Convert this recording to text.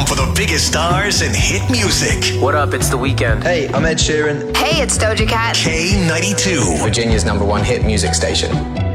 for the biggest stars in hit music. What up? It's The Weeknd. Hey, I'm Ed Sheeran. Hey, it's Doja Cat. K92. Virginia's #1 hit music station.